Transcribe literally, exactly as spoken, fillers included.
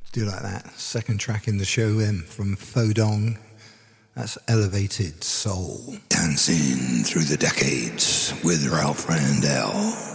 Do you like that? Second track in the show then from Fodong. That's Elevated Soul. Dancing through the decades with Ralph Randell.